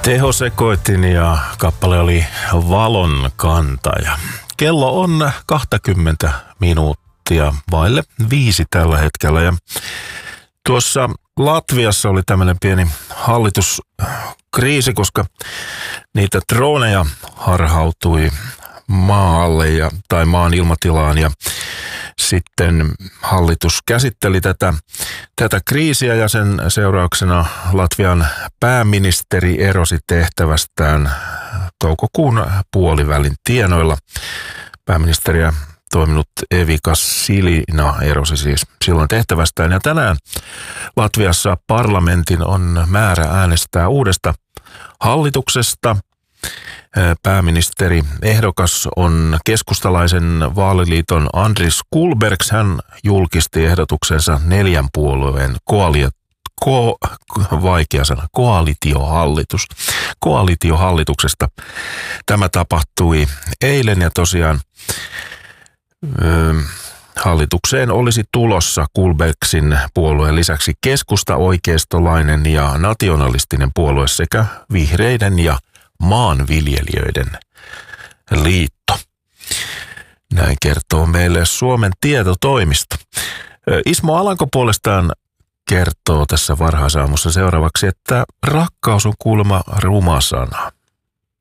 Tehosekoitin ja kappale oli Valon kantaja. Kello on 20 minuuttia vaille 5 tällä hetkellä ja tuossa Latviassa oli tämmöinen pieni hallituskriisi, koska niitä droneja harhautui maalle tai maan ilmatilaan ja sitten hallitus käsitteli tätä kriisiä ja sen seurauksena Latvian pääministeri erosi tehtävästään toukokuun puolivälin tienoilla. Pääministeriä toiminut Evika Silina erosi siis silloin tehtävästään ja tänään Latviassa parlamentin on määrä äänestää uudesta hallituksesta. Pääministeri ehdokas on keskustalaisen vaaliliiton Andris Kulbergs. Hän julkisti ehdotuksensa 4 puolueen koalitiohallituksesta. Tämä tapahtui eilen ja tosiaan hallitukseen olisi tulossa Kulbergsin puolueen lisäksi keskusta, oikeistolainen ja nationalistinen puolue sekä vihreiden ja maanviljelijöiden liitto. Näin kertoo meille Suomen tietotoimisto. Ismo Alanko puolestaan kertoo tässä varhaisaamussa seuraavaksi, että rakkaus on kuulemma ruma sana.